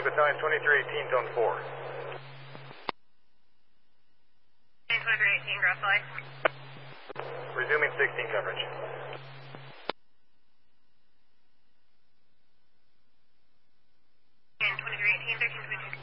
Battalion 2318, zone 4. 2318, ground flight. Resuming 16 coverage. And 2318, 1322.